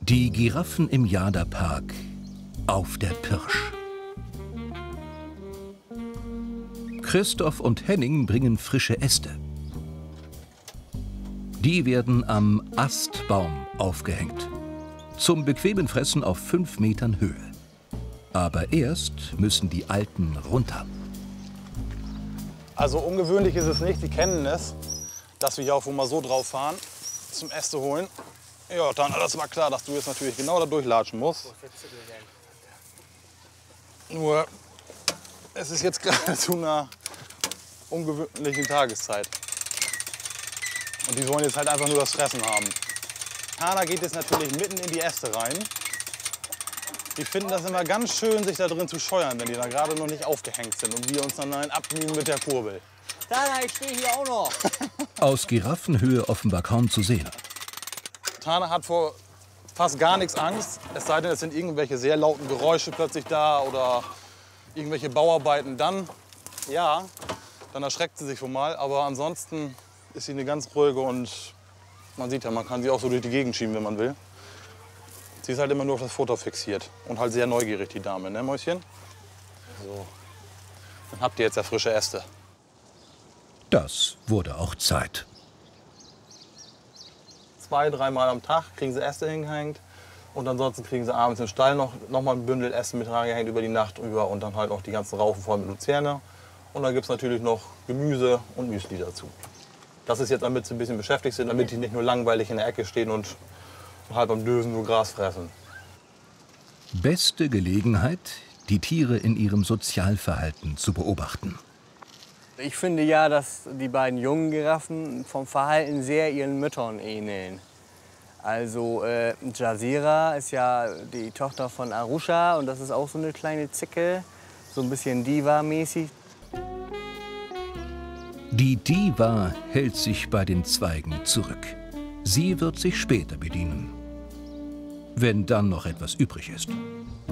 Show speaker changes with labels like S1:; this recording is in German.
S1: Die Giraffen im Jada-Park auf der Pirsch. Christoph und Henning bringen frische Äste. Die werden am Astbaum aufgehängt. Zum bequemen Fressen auf 5 Metern Höhe. Aber erst müssen die Alten runter.
S2: Also ungewöhnlich ist es nicht, die kennen es, dass wir hier auch wo mal so drauf fahren, zum Äste holen. Ja, dann, das war klar, dass du jetzt natürlich genau da durchlatschen musst. Nur, es ist jetzt gerade zu einer ungewöhnlichen Tageszeit. Und die sollen jetzt halt einfach nur das Fressen haben. Tana geht jetzt natürlich mitten in die Äste rein. Die finden das immer ganz schön, sich da drin zu scheuern, wenn die da gerade noch nicht aufgehängt sind und wir uns dann abmühen mit der Kurbel.
S3: Tana, ich stehe hier auch noch.
S1: Aus Giraffenhöhe offenbar kaum zu sehen.
S2: Tana hat vor fast gar nichts Angst, es sei denn, es sind irgendwelche sehr lauten Geräusche plötzlich da oder irgendwelche Bauarbeiten. Dann, ja, dann erschreckt sie sich schon mal. Aber ansonsten ist sie eine ganz ruhige und man sieht ja, man kann sie auch so durch die Gegend schieben, wenn man will. Sie ist halt immer nur auf das Futter fixiert und halt sehr neugierig, die Dame, ne, Mäuschen? So, dann habt ihr jetzt ja frische Äste.
S1: Das wurde auch Zeit.
S2: 2-, 3 Mal am Tag kriegen sie Äste hingehängt und ansonsten kriegen sie abends im Stall noch mal ein Bündel Äste mit reingehängt über die Nacht über und dann halt noch die ganzen Raufen voll mit Luzerne. Und dann gibt es natürlich noch Gemüse und Müsli dazu. Das ist jetzt, damit sie ein bisschen beschäftigt sind, damit die nicht nur langweilig in der Ecke stehen und halb am Dösen nur Gras fressen.
S1: Beste Gelegenheit, die Tiere in ihrem Sozialverhalten zu beobachten.
S3: Ich finde ja, dass die beiden jungen Giraffen vom Verhalten sehr ihren Müttern ähneln. Also Jazira ist ja die Tochter von Arusha und das ist auch so eine kleine Zicke, so ein bisschen Diva-mäßig.
S1: Die Diva hält sich bei den Zweigen zurück. Sie wird sich später bedienen, wenn dann noch etwas übrig ist.